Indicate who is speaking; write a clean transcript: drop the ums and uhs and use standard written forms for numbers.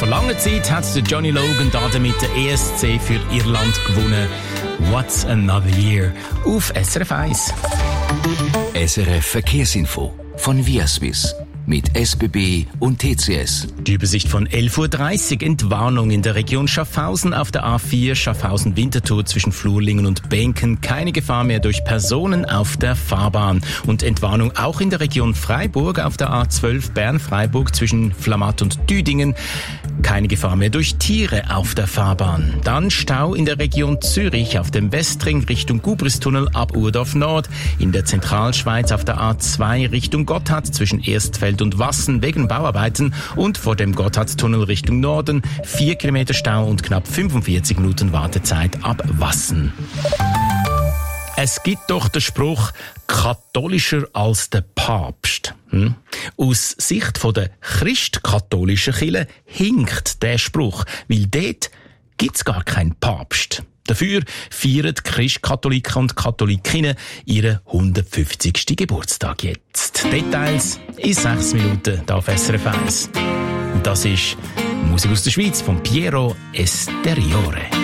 Speaker 1: langer Zeit hat der Johnny Logan damit den ESC für Irland gewonnen. What's Another Year auf SRF 1.
Speaker 2: SRF Verkehrsinfo von Viaswiss mit SBB und TCS.
Speaker 1: Die Übersicht von 11.30 Uhr. Entwarnung in der Region Schaffhausen auf der A4 Schaffhausen-Winterthur zwischen Flurlingen und Benken. Keine Gefahr mehr durch Personen auf der Fahrbahn. Und Entwarnung auch in der Region Freiburg auf der A12 Bern-Freiburg zwischen Flamatt und Düdingen. Keine Gefahr mehr durch Tiere auf der Fahrbahn. Dann Stau in der Region Zürich auf dem Westring Richtung Gubristunnel ab Urdorf Nord. In der Zentralschweiz auf der A2 Richtung Gotthard zwischen Erstfeld und Wassen wegen Bauarbeiten und vor dem Gotthardtunnel Richtung Norden 4 Kilometer Stau und knapp 45 Minuten Wartezeit ab Wassen. Es gibt doch den Spruch, katholischer als der Papst. Aus Sicht von der christkatholischen Kirche hinkt der Spruch, weil dort gibt's gar keinen Papst. Dafür feiern die Christkatholiken und Katholikinnen ihren 150. Geburtstag jetzt. Details in 6 Minuten hier auf SRF 1. Und das ist Musik aus der Schweiz von Piero Esteriore.